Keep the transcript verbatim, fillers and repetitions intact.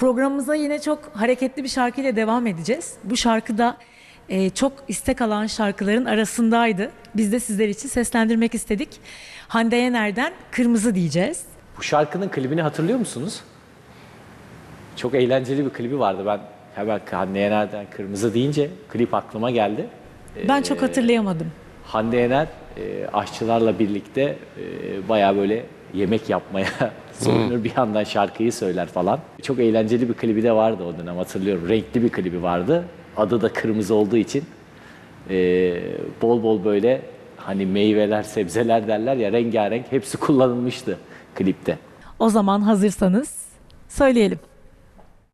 Programımıza yine çok hareketli bir şarkıyla devam edeceğiz. Bu şarkı da e, çok istek alan şarkıların arasındaydı. Biz de sizler için seslendirmek istedik. Hande Yener'den Kırmızı diyeceğiz. Bu şarkının klibini hatırlıyor musunuz? Çok eğlenceli bir klibi vardı. Ben hemen Hande Yener'den Kırmızı deyince klip aklıma geldi. Ben çok hatırlayamadım. Hande Yener e, aşçılarla birlikte e, bayağı böyle yemek yapmaya soyunur, bir yandan şarkıyı söyler falan. Çok eğlenceli bir klibi de vardı o dönem, hatırlıyorum. Renkli bir klibi vardı. Adı da Kırmızı olduğu için e, bol bol böyle hani meyveler, sebzeler derler ya, rengarenk hepsi kullanılmıştı klipte. O zaman hazırsanız söyleyelim.